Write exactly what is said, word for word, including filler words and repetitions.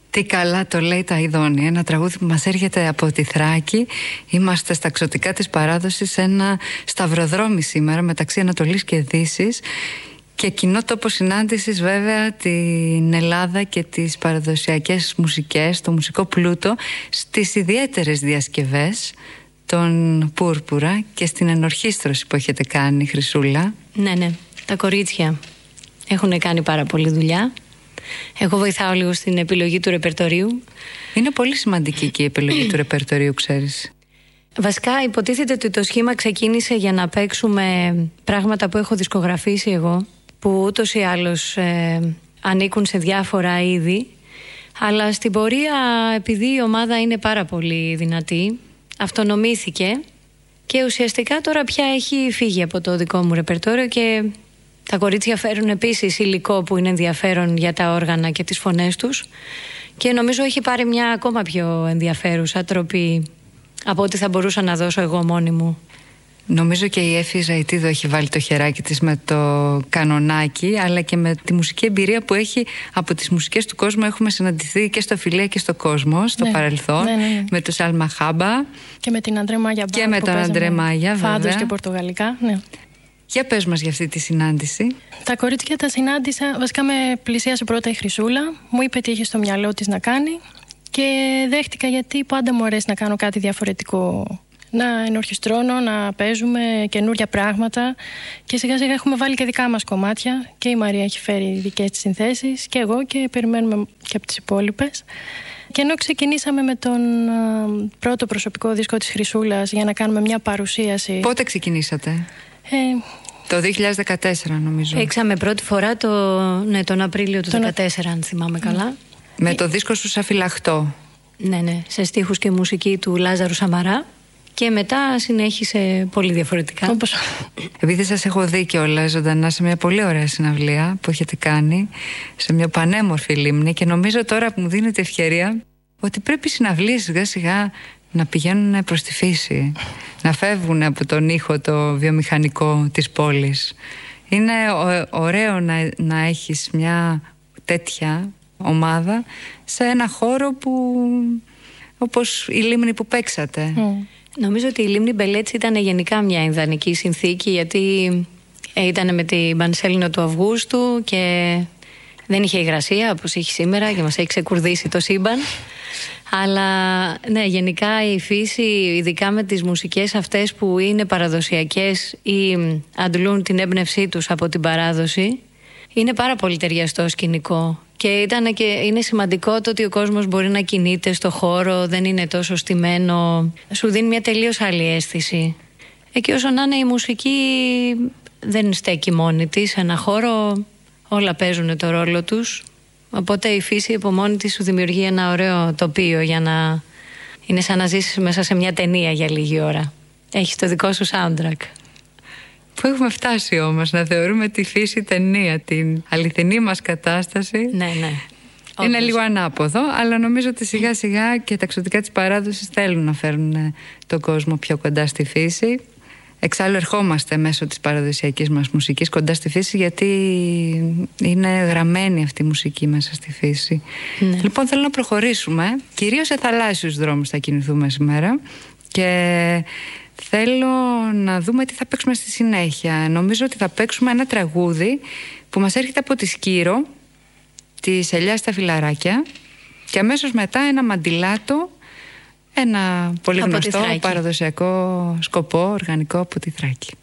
Τι καλά το λέει τα Ιδόνη. Ένα τραγούδι που μας έρχεται από τη Θράκη. Είμαστε στα ξωτικά της παράδοσης, σε ένα σταυροδρόμι σήμερα μεταξύ Ανατολής και Δύσης, και κοινό τόπο συνάντησης βέβαια την Ελλάδα και τις παραδοσιακές μουσικές, το μουσικό πλούτο, στις ιδιαίτερες διασκευές των Πούρπουρα και στην ενορχήστρωση που έχετε κάνει, Χρυσούλα. Ναι, ναι. Τα κορίτσια έχουν κάνει πάρα πολλή δουλειά. Εγώ βοηθάω λίγο στην επιλογή του ρεπερτορίου. Είναι πολύ σημαντική και η επιλογή του ρεπερτορίου, ξέρεις. Βασικά υποτίθεται ότι το σχήμα ξεκίνησε για να παίξουμε πράγματα που έχω δισκογραφήσει εγώ, που ούτως ή άλλως ε, ανήκουν σε διάφορα είδη. Αλλά στην πορεία, επειδή η ομάδα είναι πάρα πολύ δυνατή, αυτονομήθηκε και ουσιαστικά τώρα πια έχει φύγει από το δικό μου ρεπερτόριο, και τα κορίτσια φέρουν επίσης υλικό που είναι ενδιαφέρον για τα όργανα και τις φωνές τους, και νομίζω έχει πάρει μια ακόμα πιο ενδιαφέρουσα τροπή από ό,τι θα μπορούσα να δώσω εγώ μόνη μου. Νομίζω και η Έφη Ζαϊτίδου έχει βάλει το χεράκι της με το κανονάκι, αλλά και με τη μουσική εμπειρία που έχει από τις μουσικές του κόσμου. Έχουμε συναντηθεί και στο Φιλία και στο Κόσμο στο ναι, παρελθόν, ναι, ναι. με τους Αλμα Χάμπα και με την Αντρέ Μάγια και με τον Αντρέ Μάγια, βέβαια. Φάντος και πορτογαλικά, ναι. Για πες μας για αυτή τη συνάντηση. Τα κορίτσια τα συνάντησα, βασικά με πλησίασε πρώτα η Χρυσούλα, μου είπε τι είχε στο μυαλό της να κάνει και δέχτηκα, γιατί πάντα μου αρέσει να κάνω κάτι διαφορετικό. Να ενορχιστρώνω, να παίζουμε καινούρια πράγματα, και σιγά σιγά έχουμε βάλει και δικά μας κομμάτια, και η Μαρία έχει φέρει δικές της συνθέσεις και εγώ, και περιμένουμε και από τις υπόλοιπες. Και ενώ ξεκινήσαμε με τον α, πρώτο προσωπικό δίσκο της Χρυσούλας για να κάνουμε μια παρουσίαση. Πότε ξεκινήσατε? Ε, το δύο χιλιάδες δεκατέσσερα νομίζω. Παίξαμε πρώτη φορά το, ναι, τον Απρίλιο του δύο χιλιάδες δεκατέσσερα, αν θυμάμαι καλά. Με το δίσκο σου Σαφυλαχτό. Ναι, ναι, σε στίχους και μουσική του Λάζαρου Σαμαρά. Και μετά συνέχισε πολύ διαφορετικά. Όπως... Επειδή σας έχω δει κιόλας ζωντανά σε μια πολύ ωραία συναυλία που έχετε κάνει, σε μια πανέμορφη λίμνη, και νομίζω τώρα που μου δίνετε ευκαιρία ότι πρέπει οι συναυλίες σιγά σιγά να πηγαίνουν προς τη φύση, να φεύγουν από τον ήχο το βιομηχανικό της πόλης. Είναι ωραίο να, να έχεις μια τέτοια ομάδα σε ένα χώρο που, όπως η λίμνη που παίξατε. Mm. Νομίζω ότι η λίμνη Μπελέτση ήταν γενικά μια ιδανική συνθήκη, γιατί ήταν με την Πανσέλινο του Αυγούστου και δεν είχε υγρασία όπως έχει σήμερα και μας έχει ξεκουρδίσει το σύμπαν. Αλλά ναι, γενικά η φύση, ειδικά με τις μουσικές αυτές που είναι παραδοσιακές ή αντλούν την έμπνευσή τους από την παράδοση, είναι πάρα πολύ ταιριαστό σκηνικό. Και, ήταν και είναι σημαντικό το ότι ο κόσμος μπορεί να κινείται στο χώρο, δεν είναι τόσο στημένο. Σου δίνει μια τελείως άλλη αίσθηση. Εκεί όσο να είναι, η μουσική δεν στέκει μόνη της. Σε ένα χώρο όλα παίζουν το ρόλο τους. Οπότε η φύση από μόνη της σου δημιουργεί ένα ωραίο τοπίο, για να είναι σαν να ζήσεις μέσα σε μια ταινία για λίγη ώρα. Έχεις το δικό σου soundtrack. Πού έχουμε φτάσει όμως να θεωρούμε τη φύση ταινία, την αληθινή μας κατάσταση. Ναι, ναι. Είναι όντως λίγο ανάποδο, αλλά νομίζω ότι σιγά σιγά και τα ξωτικά της παράδοσης θέλουν να φέρουν τον κόσμο πιο κοντά στη φύση. Εξάλλου ερχόμαστε μέσω της παραδοσιακής μας μουσικής κοντά στη φύση, γιατί είναι γραμμένη αυτή η μουσική μέσα στη φύση. Ναι. Λοιπόν, θέλω να προχωρήσουμε. Κυρίως σε θαλάσσιους δρόμους θα κινηθούμε σήμερα, και θέλω να δούμε τι θα παίξουμε στη συνέχεια. Νομίζω ότι θα παίξουμε ένα τραγούδι που μας έρχεται από τη Σκύρο, της Ελιάς στα Φιλαράκια, και αμέσως μετά ένα μαντιλάτο, ένα πολύ γνωστό παραδοσιακό σκοπό οργανικό από τη Θράκη.